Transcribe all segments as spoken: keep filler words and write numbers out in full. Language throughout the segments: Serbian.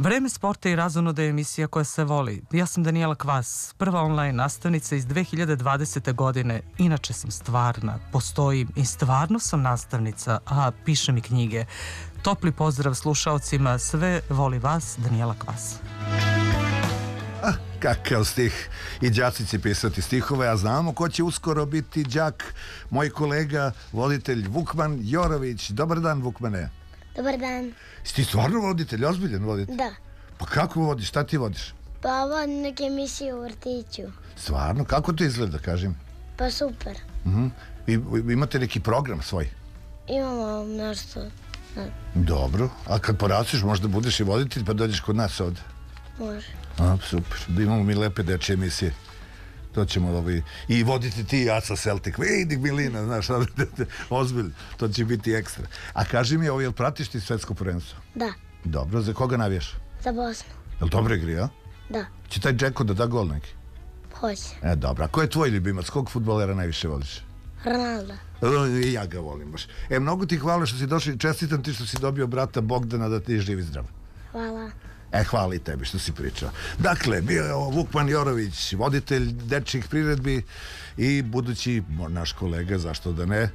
Vreme sporta i razonoda je emisija koja se voli. Ja sam Danijela Kvas, prva online nastavnica iz dve hiljade dvadesete. godine. Inače sam stvarna, postojim i stvarno sam nastavnica, a pišem i knjige. Topli pozdrav slušaocima, sve voli vas, Danijela Kvas. Ah, kakav stih. I đaci će pisati stihove, a znamo ko će uskoro biti đak. Moj kolega, voditelj Vukman Jorović. Dobar dan, Vukmane. Dobar dan. Si ti stvarno voditelj, ozbiljan voditelj? Da. Pa kako vodiš, šta ti vodiš? Pa vodim neke emisije u vrtiću. Stvarno, kako to izgleda, kažem? Pa super. Uh-huh. I, imate neki program svoj? Imamo nešto. Da. Dobro, a kad porastiš možda budeš i voditelj pa dođeš kod nas ovde? Može. A, super, da imamo mi lepe dečje emisije. To ćemo ovaj, i voditi ti i ja sa Celtic. Vidi Milina, znaš, ozbiljno, to će biti ekstra. A kaži mi, ovaj, jel pratiš ti svetsko prvenstvo? Da. Dobro, za koga navijaš? Za Bosnu. Jel dobro igri, a? Da. Će taj Džeko da da gol neki? Hoće. E, dobro, a ko je tvoj ljubimac? Kog fudbalera najviše voliš? Ronaldo. I ja ga volim baš. E, mnogo ti hvala što si došao i čestitam ti što si dobio brata Bogdana da ti živi zdrav. Hvala. E, hvala i tebi što si pričao. Dakle, bio je ovo Vukman Jorović, voditelj dečjih priredbi i budući naš kolega, zašto da ne,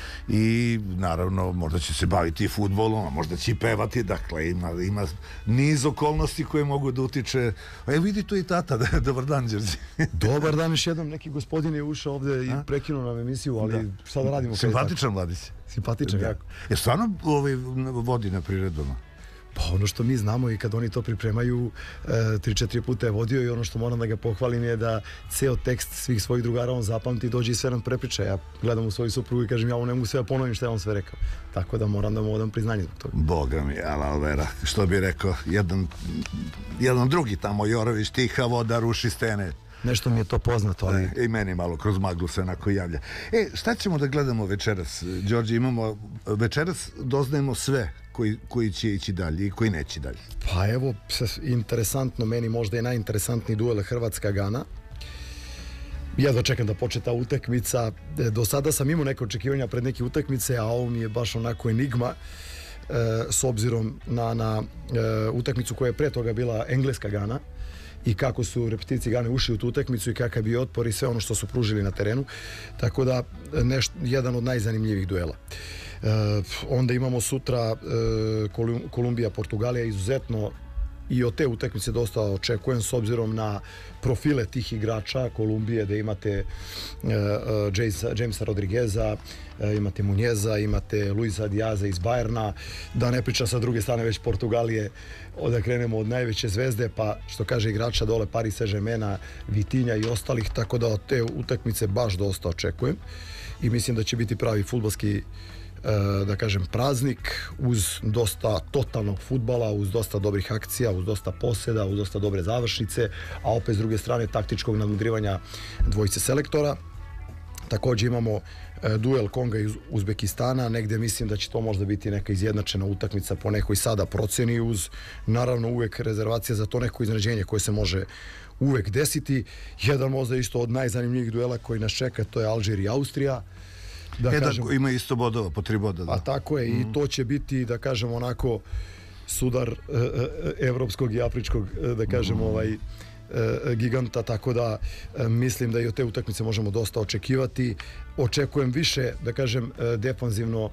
i naravno možda će se baviti i fudbalom, a možda će i pevati, dakle ima, ima niz okolnosti koje mogu da utiče. A je vidi tu i tata, dobar dan, Đorđe. Dobar dan, još jednom neki gospodin je ušao ovde i prekinuo nam emisiju, ali da. Šta da radimo? Simpatičan mladić. Simpatičan, da. jako. Je stvarno ovaj, vodi na priredbama? Pa ono što mi znamo i kad oni to pripremaju, e, tri, četiri puta je vodio i ono što moram da ga pohvalim je da ceo tekst svih svojih drugara on zapamti i dođe i sve nam prepriča. Ja gledam u svoju suprugu i kažem ja ovo ne mogu sve da ponovim što je on sve rekao. Tako da moram da mu odam priznanje zbog toga. Boga mi, Alvera, što bi rekao, jedan, jedan drugi tamo, Jorović, tiha voda, ruši stene. Nešto mi je to poznato, ali... I meni malo kroz maglu se onako javlja. E, šta ćemo da gledamo večeras? Đorđe, imamo... Večeras doznajemo sve koji, koji će ići dalje i koji neće dalje. Pa evo, interesantno, meni možda je najinteresantniji duel Hrvatska-Gana. Jedva čekam da počne ta utakmica. Do sada sam imao neke očekivanja pred neke utakmice, a ovo mi je baš onako enigma e, s obzirom na, na e, utakmicu koja je pre toga bila Engleska-Gana i kako su repetici Gane ušli u tu utakmicu i kakav je otpor i sve ono što su pružili na terenu. Tako da, neš, jedan od najzanimljivih duela. E, onda imamo sutra e, Kolumbija, Portugalija, izuzetno i od te utakmice dosta očekujem s obzirom na profile tih igrača Kolumbije, da imate uh, Jamesa, Jamesa Rodrigueza, uh, imate Munjeza, imate Luisa Diaza iz Bajerna, da ne priča sa druge strane već Portugalije, da krenemo od najveće zvezde, pa što kaže igrača dole Paris Saint-Germaina, Vitinja i ostalih, tako da od te utakmice baš dosta očekujem i mislim da će biti pravi fudbalski da kažem praznik uz dosta totalnog fudbala, uz dosta dobrih akcija, uz dosta poseda, uz dosta dobre završnice, a opet s druge strane taktičkog nadmudrivanja dvojice selektora. Također imamo duel Konga i Uzbekistana, negde mislim da će to možda biti neka izjednačena utakmica po nekoj sada proceni, uz naravno uvek rezervacija za to neko iznenađenje koje se može uvek desiti. Jedan možda isto od najzanimljivih duela koji nas čeka, to je Alžir i Austrija. Da, e kažem, da, ima isto bodova, po tri boda. Da. A tako je, mm. i to će biti, da kažem, onako sudar e, e, evropskog i afričkog, da kažem, mm. ovaj e, giganta, tako da e, mislim da i od te utakmice možemo dosta očekivati. Očekujem više, da kažem, e, defanzivno